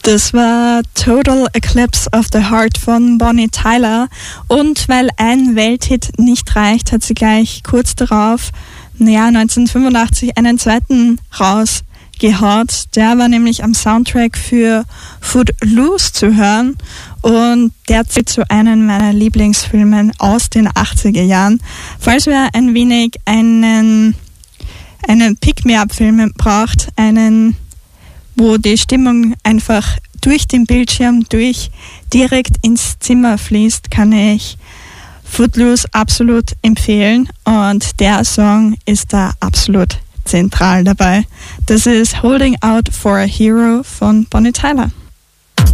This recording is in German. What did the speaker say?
Das war Total Eclipse of the Heart von Bonnie Tyler. Und weil ein Welthit nicht reicht, hat sie gleich kurz darauf, 1985, einen zweiten rausgehaut. Der war nämlich am Soundtrack für Footloose zu hören. Und der zählt zu einem meiner Lieblingsfilmen aus den 80er Jahren. Falls wer ein wenig einen Pick-me-up-Film braucht, wo die Stimmung einfach durch den Bildschirm direkt ins Zimmer fließt, kann ich Footloose absolut empfehlen, und der Song ist da absolut zentral dabei. Das ist Holding Out for a Hero von Bonnie Tyler.